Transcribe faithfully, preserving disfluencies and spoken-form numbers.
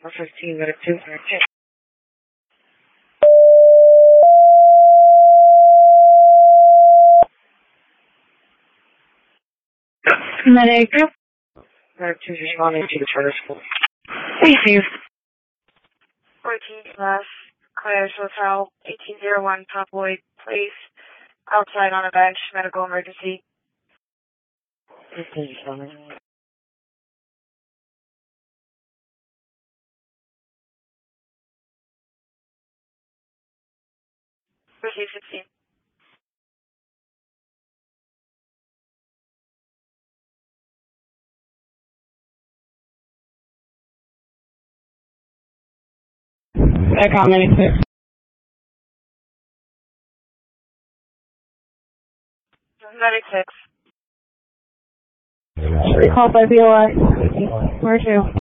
four fifteen, medic two, okay. Medic two. Medic two responding to the charter school. Thank you. fourteen slash Claire's Hotel, eighteen oh one Top Lloyd Place, outside on a bench, medical emergency. fifteen responding. Receive sixteen. Echo medic six. Medic six. Call by B O I. Where to?